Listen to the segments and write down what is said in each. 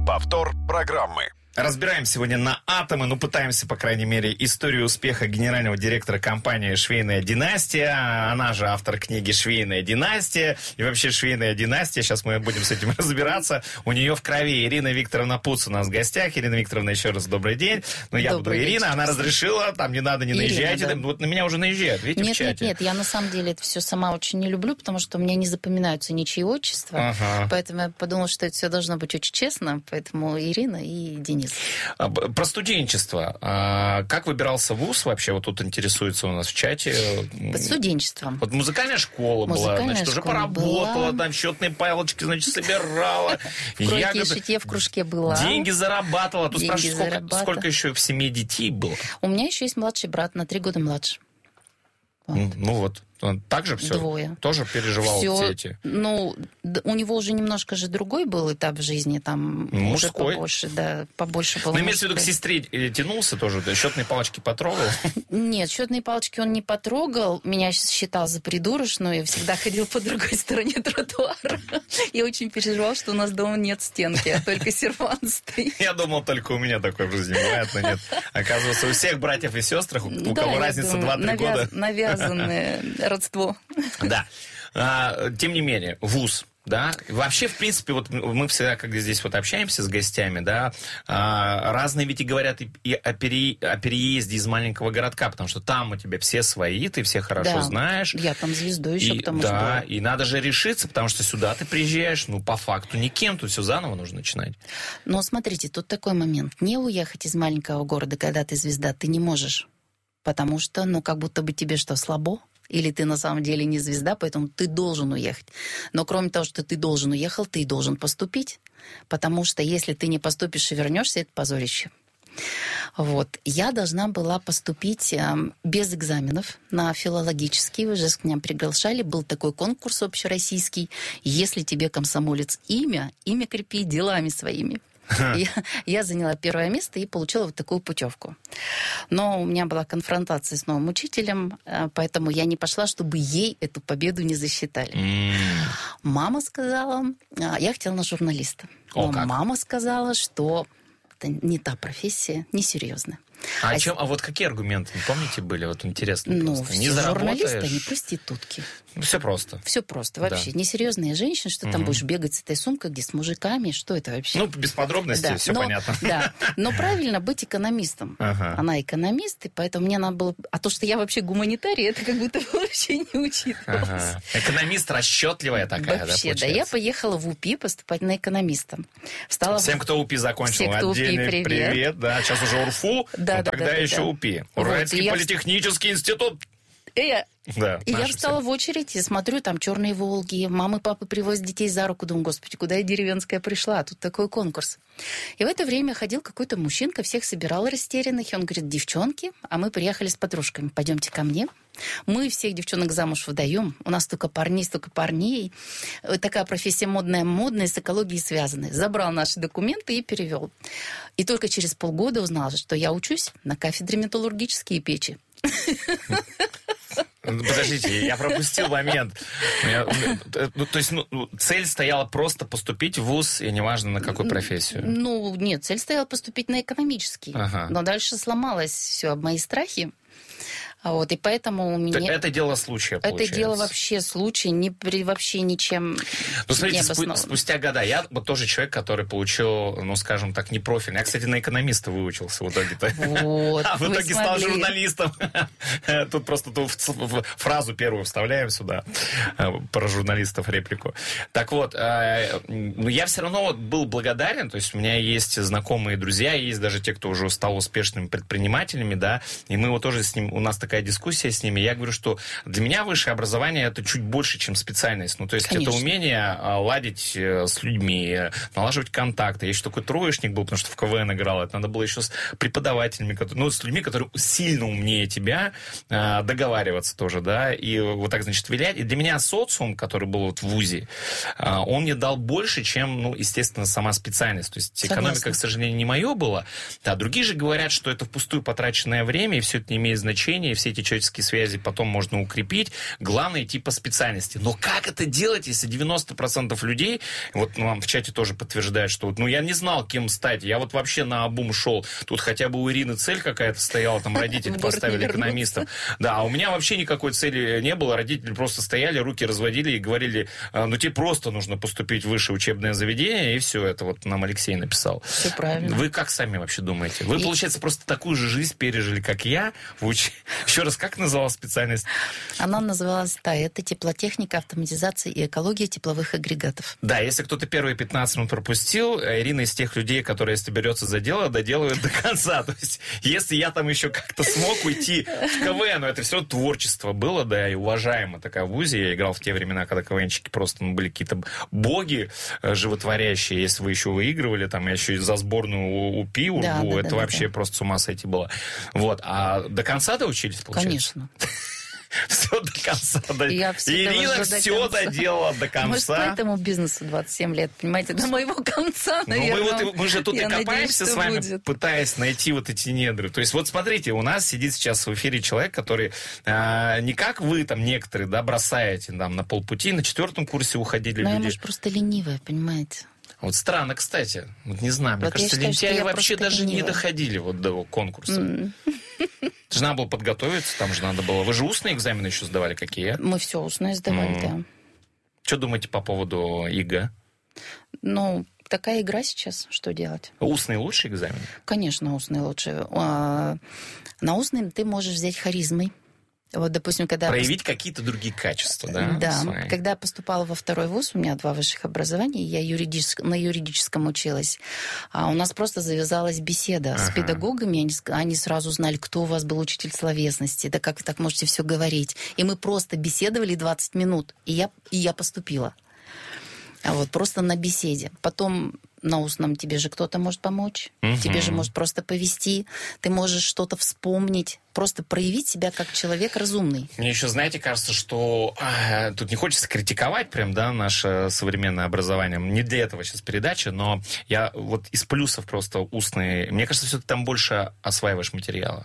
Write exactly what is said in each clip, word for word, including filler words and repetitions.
Повтор программы. Разбираем сегодня на атомы, ну, пытаемся, по крайней мере, историю успеха генерального директора компании «Швейная династия». Она же автор книги «Швейная династия». И вообще «Швейная династия». Сейчас мы будем с этим разбираться. У нее в крови Ирина Викторовна Пуц у нас в гостях. Ирина Викторовна, еще раз добрый день. Ну, я добрый буду Ирина. вечер. Она разрешила, там не надо, не Ирина, наезжайте. да. Вот на меня уже наезжают, видите, Нет, в чате. нет, нет, я на самом деле это все сама очень не люблю, потому что у меня не запоминаются ничьи отчества. Ага. Поэтому я подумала, что это все должно быть очень честно. Поэтому Ирина и Денис. Про студенчество. А как выбирался вуз вообще? Вот тут интересуется у нас в чате. Под студенчеством. Вот музыкальная школа Музыкальная была, значит, уже школа поработала, была. там счетные палочки, значит, собирала. В кройке и ягоды. шитье в кружке была. Деньги зарабатывала. Тут Деньги спрашивают, сколько, зарабатывала. сколько еще в семье детей было? У меня еще есть младший брат, на три года младше. Вот. Ну вот. Он также все? Двое. Тоже переживал Всё, все эти? Ну, д- у него уже немножко же другой был этап в жизни, там Мужской? уже побольше, да, побольше было. Ну, имеется в виду, к мужской. сестре э, тянулся тоже? Да, счетные палочки потрогал? Нет, счетные палочки он не потрогал. Меня считал за придурочную. Я всегда ходил по другой стороне тротуара. Я очень переживал, что у нас дома нет стенки, а только сервант стоит. Я думал, только у меня такое в жизни бывает, но нет. Оказывается, у всех братьев и сестр, у Да, кого я разница думаю, два-три навяз- года. Навязанное родство. Да. А, тем не менее, вуз, да, вообще, в принципе, вот мы всегда, когда здесь вот общаемся с гостями, да, а, разные ведь и говорят и, и о, пере, о переезде из маленького городка, потому что там у тебя все свои, ты все хорошо Да. знаешь. Я там звездой еще И, к тому да, же. и надо же решиться, потому что сюда ты приезжаешь, ну, по факту никем, тут все заново нужно начинать. Но смотрите, тут такой момент. Не уехать из маленького города, когда ты звезда, ты не можешь. Потому что, ну, как будто бы тебе что, слабо? Или ты на самом деле не звезда, поэтому ты должен уехать. Но кроме того, что ты должен уехал, ты и должен поступить. Потому что если ты не поступишь и вернешься, это позорище. Вот. Я должна была поступить э, без экзаменов на филологический. Вы же меня приглашали. Был такой конкурс общероссийский. Если тебе, комсомолец, имя, имя крепи делами своими. Я, я заняла первое место и получила вот такую путевку. Но у меня была конфронтация с новым учителем, поэтому я не пошла, чтобы ей эту победу не засчитали. Mm. Мама сказала... Я хотела на журналиста. О, но как? мама сказала, что это не та профессия, несерьезная. А, А о чем, а вот какие аргументы, не помните, были? Вот интересно Ну, просто. все Не журналисты, заработаешь. они проститутки. Все просто. Все просто, вообще. Несерьезные женщины, что там Мгм. будешь бегать с этой сумкой, где с мужиками, что это вообще? Ну, без подробностей, Да, все но- понятно. Да, но правильно быть экономистом. Ага. Она экономист, и поэтому мне надо было... А то, что я вообще гуманитарий, это как будто вообще не учитывалось. Ага. Экономист расчетливая такая, Вообще, да, да. Я получается? поехала в УПИ поступать на экономиста. Встала в- Всем, кто УПИ закончил, Все, кто УПИ, отдельный привет. привет. Да, сейчас уже УРФУ, Да, но да, тогда да, да, еще да. УПИ. Вот, Уральский и я- политехнический институт. И я, Да, и я наши встала все. в очередь и смотрю, там черные «Волги», мамы, папы привозят детей за руку. Думаю, господи, куда я деревенская пришла? Тут такой конкурс. И в это время ходил какой-то мужчинка, всех собирал растерянных. И он говорит, девчонки, а мы приехали с подружками, пойдемте ко мне. Мы всех девчонок замуж выдаем. У нас столько парней, столько парней. Такая профессия модная, модная, с экологией связанная. Забрал наши документы и перевел. И только через полгода узнал, что я учусь на кафедре металлургические печи. Подождите, я пропустил момент. Я- ну, то есть ну, цель стояла просто поступить в вуз, и неважно на какую профессию. Ну, нет, цель стояла поступить на экономический. Ага. Но дальше сломалось все об мои страхи. А Вот, и поэтому у Так меня... это дело случая, Это получается. дело вообще случай, не при, вообще ничем Ну, смотрите, не спу- обосновано. спустя года я вот тоже человек, который получил, ну, скажем так, не профиль. Я, кстати, на экономиста выучился в итоге-то. Вот, А в вы итоге стал смогли. журналистом. Тут просто ту в- в- фразу первую вставляем сюда э, про журналистов реплику. Так вот, э, ну, я все равно вот был благодарен. То есть у меня есть знакомые друзья, есть даже те, кто уже стал успешными предпринимателями, да, и мы вот тоже с ним, у нас такая дискуссия с ними. Я говорю, что для меня высшее образование это чуть больше, чем специальность. Ну, то есть Конечно. это умение а, ладить э, с людьми, э, налаживать контакты. Я еще такой троечник был, потому что в КВН играл. Это надо было еще с преподавателями, которые, ну, с людьми, которые сильно умнее тебя, э, договариваться тоже, да, и вот так, значит, вилять. И для меня социум, который был вот в ВУЗе, э, он мне дал больше, чем, ну, естественно, сама специальность. То есть Согласна. экономика, к сожалению, не мое было. Да, другие же говорят, что это впустую потраченное время, и все это не имеет значения, и все эти человеческие связи потом можно укрепить. Главное идти по специальности. Но как это делать, если девяносто процентов людей, вот нам в чате тоже подтверждают, что ну я не знал, кем стать, я вот вообще наобум шел. Тут хотя бы у Ирины цель какая-то стояла, там родители поставили экономистов. Да, а у меня вообще никакой цели не было, родители просто стояли, руки разводили и говорили, ну тебе просто нужно поступить в высшее учебное заведение, и все, это вот нам Алексей написал. Все правильно. Вы как сами вообще думаете? Вы, и... получается, просто такую же жизнь пережили, как я? Вы уч... Еще раз, как называлась специальность? Она называлась, да, это теплотехника, автоматизация и экология тепловых агрегатов. Да, если кто-то первые пятнадцать минут пропустил, Ирина из тех людей, которые, если берется за дело, доделывает до конца. То есть, если я там еще как-то смог уйти в КВН, но это все творчество было, да, и уважаемо такая в ВУЗе. Я играл в те времена, когда КВНчики просто ну, были какие-то боги животворящие. Если вы еще выигрывали, там, я еще и за сборную УПИ, УРГУ, да, да, это да, вообще да. просто с ума сойти было. Вот, а до конца доучились, получается? Конечно. Все до конца. Я Ирина все до доделала до конца. Может, поэтому бизнесу двадцать семь лет, понимаете, до моего конца, наверное. Ну, мы, вот, мы же тут и копаемся надеюсь, с вами, будет. пытаясь найти вот эти недры. То есть, вот смотрите, у нас сидит сейчас в эфире человек, который а, не как вы, там, некоторые, да, бросаете там, на полпути, на четвертом курсе уходили Но люди. я, может, просто ленивая, понимаете. Вот странно, кстати. Вот не знаю, мне вот кажется, считаю, лентяи вообще даже ленивая. не доходили вот до конкурса. Mm. Же надо было подготовиться, там же надо было... Вы же устные экзамены еще сдавали какие? Мы все устные сдавали, mm. да. Что думаете по поводу ЕГЭ? Ну, такая игра сейчас, что делать? Устные лучше экзамены? Конечно, устные лучше. На устные ты можешь взять харизмой. Вот, допустим, когда... Проявить пост... какие-то другие качества, да? Да. Свои. Когда я поступала во второй вуз, у меня два высших образования, я юридическ... на юридическом училась, а у нас просто завязалась беседа ага. с педагогами, они, они сразу знали, кто у вас был учитель словесности, да как вы так можете все говорить. И мы просто беседовали двадцать минут, и я, и я поступила. А вот, просто на беседе. Потом... На устном тебе же кто-то может помочь, угу. тебе же может просто повести, ты можешь что-то вспомнить, просто проявить себя как человек разумный. Мне еще, знаете, кажется, что э, тут не хочется критиковать прям, да, наше современное образование. Не для этого сейчас передача, но я вот из плюсов просто устные. Мне кажется, все-таки там больше осваиваешь материала.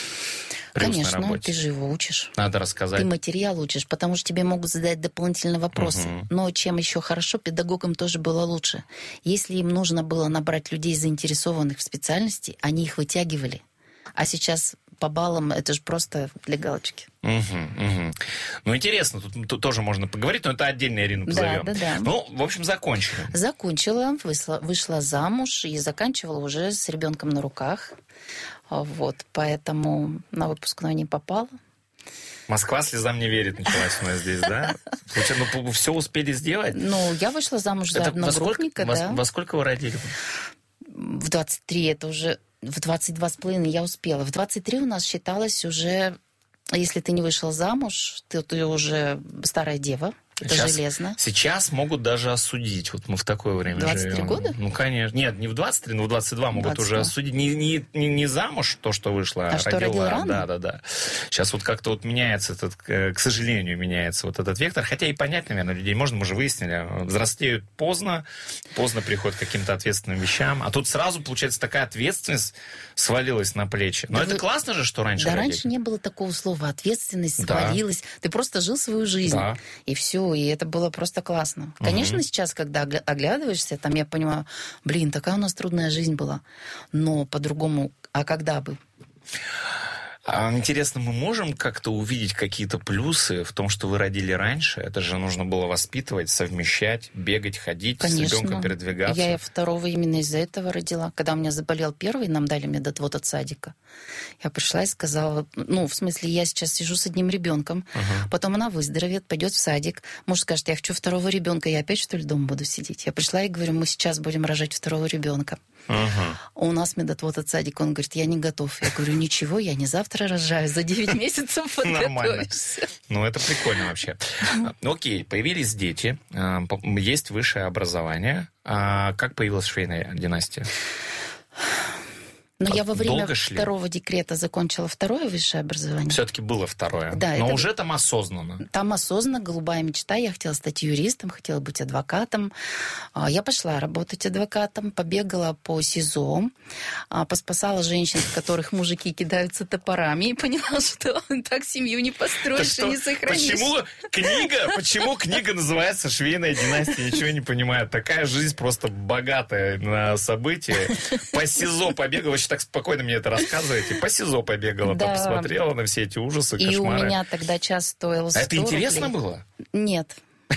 Конечно, ты же его учишь. Надо рассказать. Ты материал учишь, потому что тебе могут задать дополнительные вопросы. Угу. Но чем еще хорошо, педагогам тоже было лучше. Если им нужно было набрать людей, заинтересованных в специальности, они их вытягивали. А сейчас по баллам это же просто для галочки. Угу, угу. Ну, интересно, тут, тут тоже можно поговорить, но это отдельно Ирину позовем. Да, да, да. Ну, в общем, закончили. Закончила, вышла, вышла замуж и заканчивала уже с ребенком на руках. Вот, поэтому на выпускной не попала. Москва слезам не верит, началась у нас здесь, да? Ну, все успели сделать? Ну, я вышла замуж за одногруппника, да. Во сколько вы родили? В двадцать три, это уже... В двадцать два с половиной я успела. В двадцать три у нас считалось уже... Если ты не вышел замуж, ты, ты уже старая дева. Это сейчас, железно. Сейчас могут даже осудить. Вот мы в такое время двадцать три живем. года? Ну, конечно. Нет, не в двадцать три, но в двадцать два могут двадцать два. уже осудить. Не, не, не, не замуж то, что вышло, а, а что, родила. родила рано? Да, да, да. Сейчас вот как-то вот меняется этот, к сожалению, меняется вот этот вектор. Хотя и понять, наверное, людей можно, мы же выяснили. Взрослеют поздно, поздно приходят к каким-то ответственным вещам. А тут сразу, получается, такая ответственность свалилась на плечи. Но да это вы... классно же, что раньше Да, родили. раньше не было такого слова. Ответственность свалилась. Да. Ты просто жил свою жизнь. Да. И все. И это было просто Просто классно. Конечно, угу. сейчас, когда оглядываешься, там я понимаю, блин, такая у нас трудная жизнь была. Но по-другому, а когда бы? Интересно, мы можем как-то увидеть какие-то плюсы в том, что вы родили раньше? Это же нужно было воспитывать, совмещать, бегать, ходить, Конечно. с ребенком передвигаться. Я второго именно из-за этого родила. Когда у меня заболел первый, нам дали медотвод от садика. Я пришла и сказала, ну, в смысле, я сейчас сижу с одним ребенком, uh-huh. потом она выздоровеет, пойдет в садик. Муж скажет, я хочу второго ребенка, я опять, что ли, дома буду сидеть? Я пришла и говорю, мы сейчас будем рожать второго ребенка. Uh-huh. У нас медотвод от садика. Он говорит, я не готов. Я говорю, ничего, я не завтра рожаю, за девять месяцев подготовишься. Ну, это прикольно вообще. Окей, появились дети, есть высшее образование. Как появилась швейная династия? Но я во время Долго шли? второго декрета закончила второе высшее образование. Все-таки было второе. Да, Но это- уже там осознанно. Там осознанно, голубая мечта. Я хотела стать юристом, хотела быть адвокатом. А, Я пошла работать адвокатом, побегала по СИЗО, а, поспасала женщин, в которых мужики кидаются топорами, и поняла, что так семью не Так построишь что, и не сохранишь. почему книга, почему книга называется «Швейная династия»? Ничего не понимаю. Такая жизнь просто богатая на события. По СИЗО побегала. Вы еще так спокойно мне это рассказываете. По СИЗО побегала, Да. посмотрела на все эти ужасы, И у кошмары. меня тогда час стоил сто А это интересно рублей. было? Нет.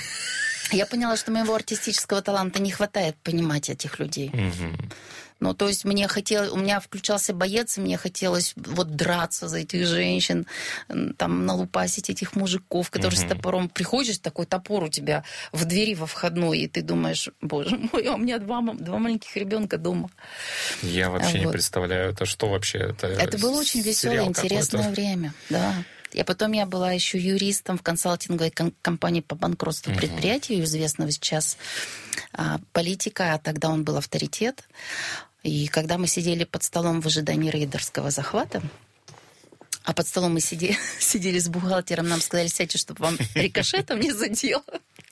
Я поняла, что моего артистического таланта не хватает понимать этих людей. Мгм. Ну, то есть мне хотелось, у меня включался боец, и мне хотелось вот драться за этих женщин, м, там налупасить этих мужиков, которые Мгм. с топором. Приходишь, такой топор у тебя в двери во входной, и ты думаешь, боже мой, а у меня два, м- два маленьких ребенка дома. Я вообще не Вот. представляю, это что вообще? Это, Это было очень веселое, сериал интересное какой-то? время, да. И потом я была еще юристом в консалтинговой ком- компании по банкротству Мгм. предприятия, известного сейчас а, политика, а тогда он был авторитет. И когда мы сидели под столом в ожидании рейдерского захвата, а под столом мы сидели, сидели с бухгалтером, нам сказали, сядьте, чтобы вам рикошетом не задело.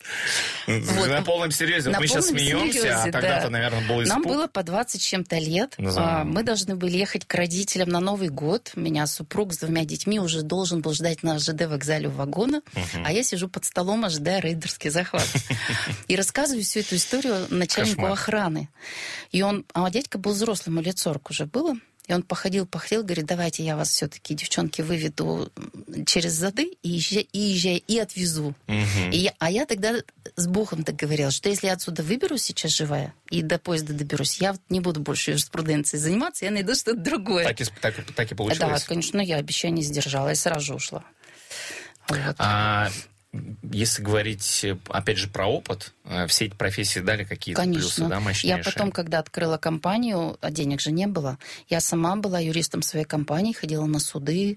Вот. На полном серьезе. Вот На мы сейчас полном смеемся, серьезе, а да. тогда-то, наверное, был испуг. Нам было по двадцать с чем-то лет. Да. А, Мы должны были ехать к родителям на Новый год. Меня супруг с двумя детьми уже должен был ждать на ЖД вокзале у вагона, Мгм. а я сижу под столом, ожидая рейдерский захват. И рассказываю всю эту историю начальнику Кошмар. охраны. И он, а дядька был взрослым, ему лет сорок уже было. И он походил, походил, говорит, давайте я вас все-таки, девчонки, выведу через зады и езжай, и, езжай, и отвезу. Мгм. И я- а я тогда с Богом так говорила, что если я отсюда выберусь сейчас живая и до поезда доберусь, я вот не буду больше юриспруденцией заниматься, я найду что-то другое. Так и, так, так и Да, получилось. конечно, я обещание сдержала, я сразу же ушла. Вот. А если говорить, опять же, про опыт, э, все эти профессии дали какие-то плюсы, Конечно. да, мощнейшие? Я потом, когда открыла компанию, а денег же не было, я сама была юристом своей компании, ходила на суды.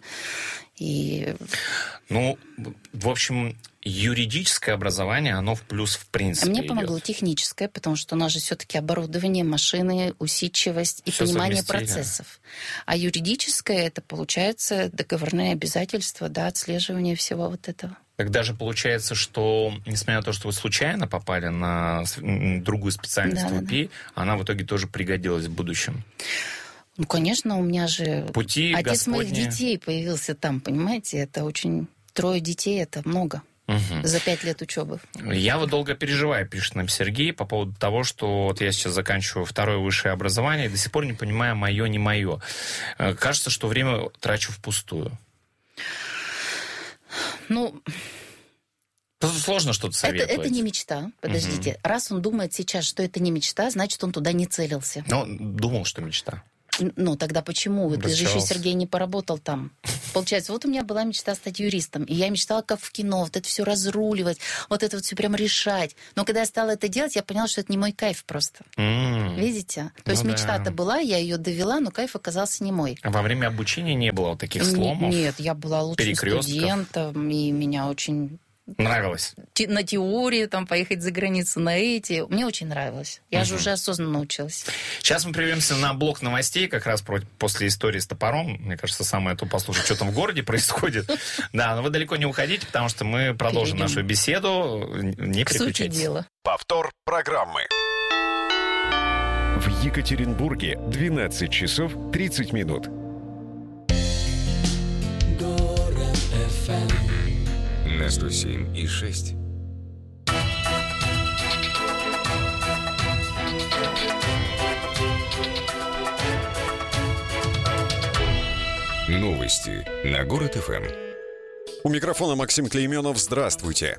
И Ну, в общем, юридическое образование, оно в плюс в принципе мне идет. помогло техническое, потому что у нас же все-таки оборудование, машины, усидчивость и Всё понимание совместили. процессов. А юридическое, это получается договорные обязательства, да, отслеживание всего вот этого. Так даже получается, что, несмотря на то, что вы случайно попали на с- м, другую специальность Да-да-да. в УПИ, она в итоге тоже пригодилась в будущем. Ну, конечно, у меня же Пути отец моих Господни. детей появился там, понимаете? Это очень... Трое детей — это много Мгм. за пять лет учебы. Я вот долго переживаю, пишет нам Сергей, по поводу того, что вот я сейчас заканчиваю второе высшее образование и до сих пор не понимаю, мое, не мое. Э, Кажется, что время трачу впустую. Ну, Тут сложно что-то это, советовать. это не мечта. Подождите. Раз он думает сейчас, что это не мечта, значит, он туда не целился. Но думал, что мечта. Н- Ну, тогда почему? Ты же еще, Разочаровался. Сергей, не поработал там. Получается, вот у меня была мечта стать юристом. И я мечтала, как в кино, вот это все разруливать, вот это вот все прям решать. Но когда я стала это делать, я поняла, что это не мой кайф просто. М. Видите? То Ну есть да. мечта-то была, я ее довела, но кайф оказался не мой. А во время обучения не было вот таких Н- сломов? Нет, я была лучшим перекрёстков? студентом, и меня очень... Нравилось? те- На теории, там, поехать за границу, на эти. Мне очень нравилось. Я же Мгм. уже осознанно училась. Сейчас мы прервемся на блок новостей, как раз про- после истории с топором. Мне кажется, самое то послушать, что там в городе происходит. Да, но вы далеко не уходите, потому что мы продолжим Перейдем. нашу беседу. Не К сути переключайтесь. дела. Повтор программы. В Екатеринбурге двенадцать часов тридцать минут. На сто семь и шесть. Новости на Город эф эм. У микрофона Максим Клейменов. Здравствуйте.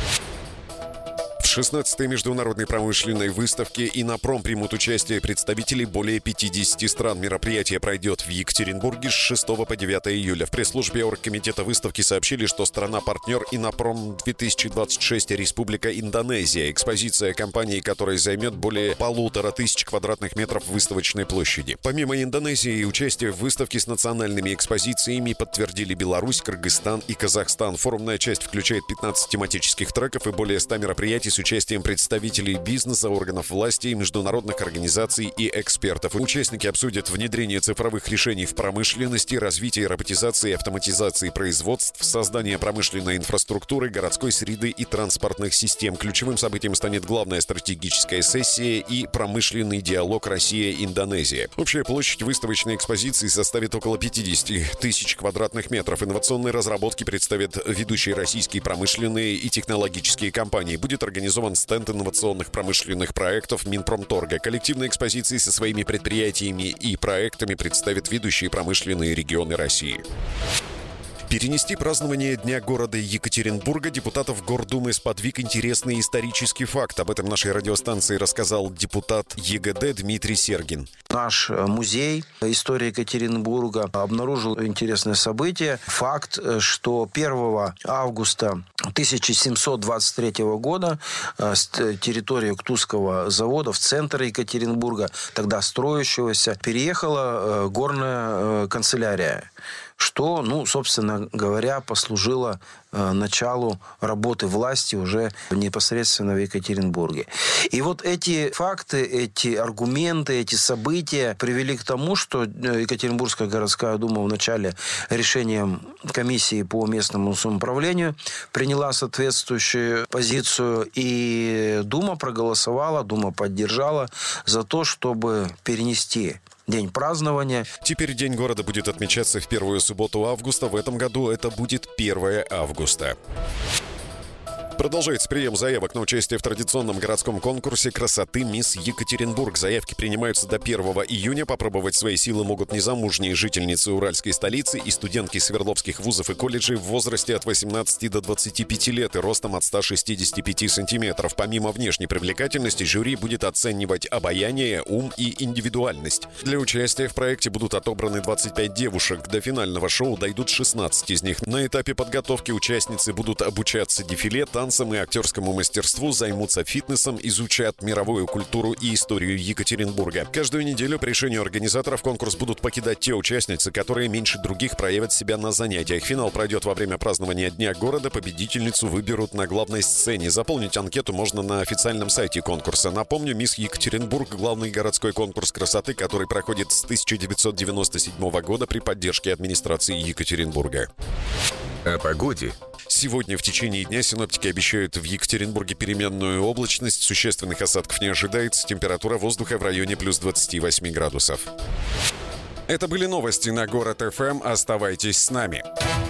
В шестнадцатой международной промышленной выставке «Иннопром» примут участие представители более пятидесяти стран. Мероприятие пройдет в Екатеринбурге с шестого по девятое июля. В пресс-службе оргкомитета выставки сообщили, что страна-партнер «Иннопром две тысячи двадцать шесть» — Республика Индонезия. Экспозиция компании, которая займет более полутора тысяч квадратных метров выставочной площади. Помимо Индонезии, участие в выставке с национальными экспозициями подтвердили Беларусь, Кыргызстан и Казахстан. Форумная часть включает пятнадцать тематических треков и более ста мероприятий с участием участием представителей бизнеса, органов власти, международных организаций и экспертов. Участники обсудят внедрение цифровых решений в промышленности, развитие роботизации и автоматизации производств, создание промышленной инфраструктуры, городской среды и транспортных систем. Ключевым событием станет главная стратегическая сессия и промышленный диалог Россия-Индонезия. Общая площадь выставочной экспозиции составит около пятьдесят тысяч квадратных метров. Инновационные разработки представят ведущие российские промышленные и технологические компании. Будет организован стенд инновационных промышленных проектов Минпромторга. Коллективные экспозиции со своими предприятиями и проектами представят ведущие промышленные регионы России. Перенести празднование Дня города Екатеринбурга депутатов Гордумы сподвиг интересный исторический факт. Об этом нашей радиостанции рассказал депутат ЕГД Дмитрий Сергин. Наш музей истории Екатеринбурга обнаружил интересное событие. Факт, что первого августа тысяча семьсот двадцать третьего года с территории Уктусского завода в центр Екатеринбурга, тогда строящегося, переехала горная канцелярия, что, ну, собственно говоря, послужило э, началу работы власти уже непосредственно в Екатеринбурге. И вот эти факты, эти аргументы, эти события привели к тому, что Екатеринбургская городская дума в начале решением комиссии по местному самоуправлению приняла соответствующую позицию, и дума проголосовала, дума поддержала за то, чтобы перенести день празднования. Теперь День города будет отмечаться в первую субботу августа. В этом году это будет первое августа. Продолжается прием заявок на участие в традиционном городском конкурсе красоты «Мисс Екатеринбург». Заявки принимаются до первого июня. Попробовать свои силы могут незамужние жительницы Уральской столицы и студентки Свердловских вузов и колледжей в возрасте от восемнадцати до двадцати пяти лет и ростом от ста шестидесяти пяти сантиметров. Помимо внешней привлекательности, жюри будет оценивать обаяние, ум и индивидуальность. Для участия в проекте будут отобраны двадцать пять девушек. До финального шоу дойдут шестнадцать из них. На этапе подготовки участницы будут обучаться дефиле, танцам и актерскому мастерству, займутся фитнесом, изучат мировую культуру и историю Екатеринбурга. Каждую неделю по решению организаторов конкурс будут покидать те участницы, которые меньше других проявят себя на занятиях. Финал пройдет во время празднования Дня города. Победительницу выберут на главной сцене. Заполнить анкету можно на официальном сайте конкурса. Напомню, «Мисс Екатеринбург» — главный городской конкурс красоты, который проходит с тысяча девятьсот девяносто седьмого года при поддержке администрации Екатеринбурга. О погоде. Сегодня в течение дня синоптики обещают в Екатеринбурге переменную облачность. Существенных осадков не ожидается. Температура воздуха в районе плюс двадцати восьми градусов. Это были новости на Город эф эм. Оставайтесь с нами.